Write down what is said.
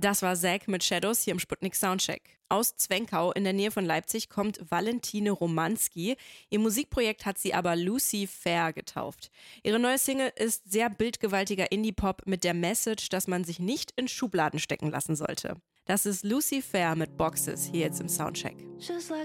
Das war Zack mit Shadows hier im Sputnik Soundcheck. Aus Zwenkau in der Nähe von Leipzig kommt Valentine Romanski. Ihr Musikprojekt hat sie aber Lucy Fair getauft. Ihre neue Single ist sehr bildgewaltiger Indie-Pop mit der Message, dass man sich nicht in Schubladen stecken lassen sollte. Das ist Lucy Fair mit Boxes hier jetzt im Soundcheck. Just like